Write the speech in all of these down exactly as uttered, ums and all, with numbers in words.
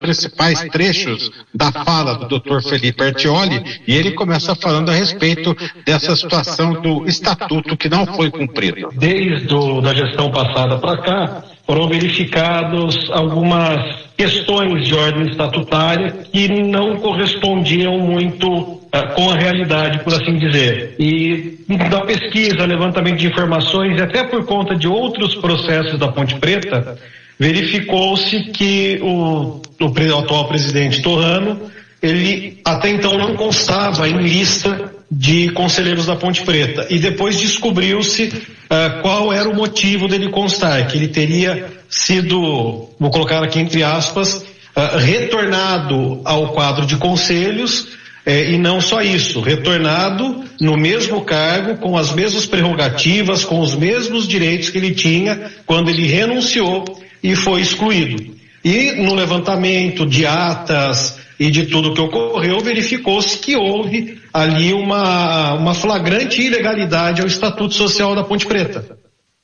principais trechos da fala do doutor Felipe Artioli, e ele começa falando a respeito dessa situação do estatuto que não foi cumprido. Desde o, da gestão passada para cá, foram verificados algumas questões de ordem estatutária que não correspondiam muito uh, com a realidade, por assim dizer. E da pesquisa, levantamento de informações, e até por conta de outros processos da Ponte Preta, verificou-se que o, o, o atual presidente Torrano, ele até então não constava em lista de conselheiros da Ponte Preta. E depois descobriu-se uh, qual era o motivo dele constar, que ele teria sido, vou colocar aqui entre aspas, uh, retornado ao quadro de conselhos, eh, e não só isso, retornado no mesmo cargo, com as mesmas prerrogativas, com os mesmos direitos que ele tinha quando ele renunciou e foi excluído. E no levantamento de atas e de tudo que ocorreu, verificou-se que houve ali uma, uma flagrante ilegalidade ao Estatuto Social da Ponte Preta.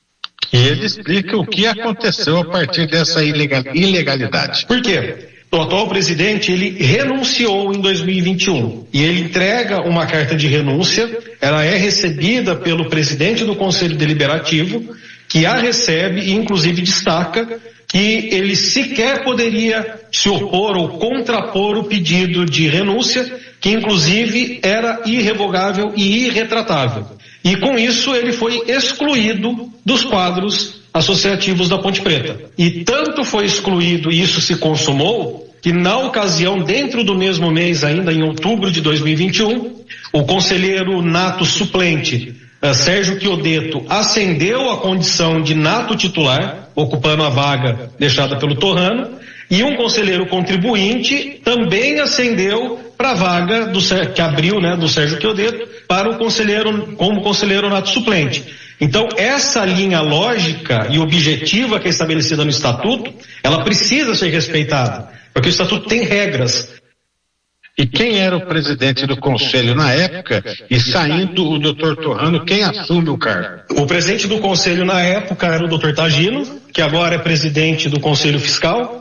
E ele explica o que aconteceu a partir dessa ilegalidade. Por quê? O atual presidente, ele renunciou em dois mil e vinte e um e ele entrega uma carta de renúncia, ela é recebida pelo presidente do Conselho Deliberativo, que a recebe e inclusive destaca que ele sequer poderia se opor ou contrapor o pedido de renúncia, que inclusive era irrevogável e irretratável. E com isso ele foi excluído dos quadros associativos da Ponte Preta. E tanto foi excluído e isso se consumou, que na ocasião, dentro do mesmo mês, ainda em outubro de dois mil e vinte e um, o conselheiro nato suplente Uh, Sérgio Chiodeto ascendeu à condição de nato titular, ocupando a vaga deixada pelo Torrano, e um conselheiro contribuinte também ascendeu para a vaga do, que abriu, né, do Sérgio Chiodeto para o conselheiro, como conselheiro nato suplente. Então, essa linha lógica e objetiva que é estabelecida no Estatuto, ela precisa ser respeitada, porque o Estatuto tem regras. E quem era o presidente do Conselho na época, e saindo o doutor Torrano, quem assume o cargo? O presidente do Conselho na época era o doutor Tagino, que agora é presidente do Conselho Fiscal,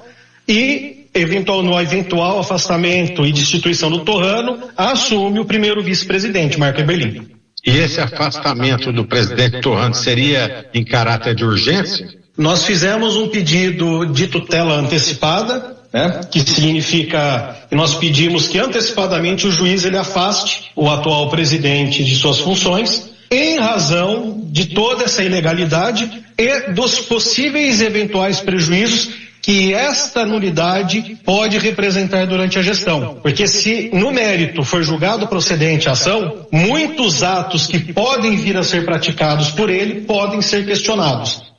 e eventual, no eventual afastamento e destituição do Torrano, assume o primeiro vice-presidente, Marco Eberlin. E esse afastamento do presidente Torrano seria em caráter de urgência? Nós fizemos um pedido de tutela antecipada, né, que significa que nós pedimos que antecipadamente o juiz ele afaste o atual presidente de suas funções, em razão de toda essa ilegalidade e dos possíveis eventuais prejuízos que esta nulidade pode representar durante a gestão. Porque se no mérito for julgado procedente a ação, muitos atos que podem vir a ser praticados por ele podem ser questionados.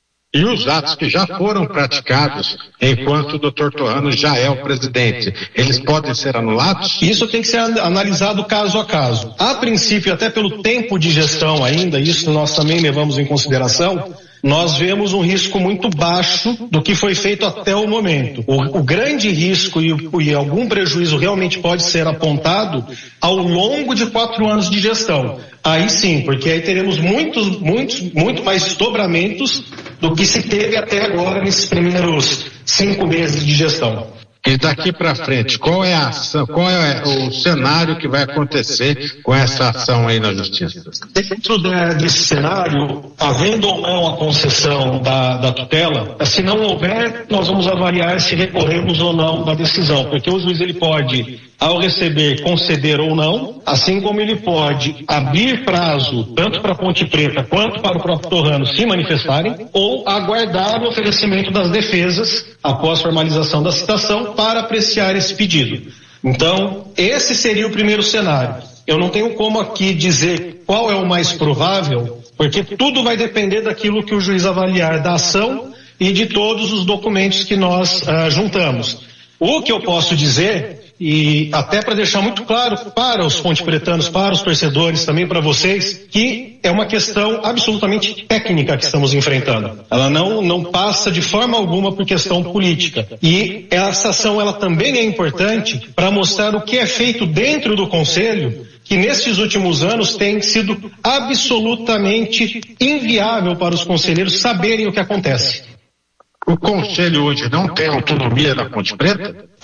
E os atos que já foram praticados enquanto o doutor Torrano já é o presidente, eles podem ser anulados? Isso tem que ser analisado caso a caso. A princípio, até pelo tempo de gestão ainda, isso nós também levamos em consideração, nós vemos um risco muito baixo do que foi feito até o momento. O, o grande risco e, e algum prejuízo realmente pode ser apontado ao longo de quatro anos de gestão. Aí sim, porque aí teremos muitos, muitos, muito mais desdobramentos do que se teve até agora nesses primeiros cinco meses de gestão. E daqui para frente, qual é a ação, qual é o cenário que vai acontecer com essa ação aí na Justiça? Dentro desse cenário, havendo ou não a concessão da, da tutela, se não houver, nós vamos avaliar se recorremos ou não da decisão, porque o juiz ele pode, ao receber, conceder ou não, assim como ele pode abrir prazo tanto para a Ponte Preta quanto para o próprio Torrano se manifestarem, ou aguardar o oferecimento das defesas após formalização da citação para apreciar esse pedido. Então, esse seria o primeiro cenário. Eu não tenho como aqui dizer qual é o mais provável, porque tudo vai depender daquilo que o juiz avaliar da ação e de todos os documentos que nós uh, juntamos. O que eu posso dizer, e até para deixar muito claro para os pontepretanos, para os torcedores, também para vocês, que é uma questão absolutamente técnica que estamos enfrentando. Ela não, não passa de forma alguma por questão política. E essa ação ela também é importante para mostrar o que é feito dentro do Conselho, que nesses últimos anos tem sido absolutamente inviável para os conselheiros saberem o que acontece. O Conselho hoje não tem autonomia na Ponte Preta?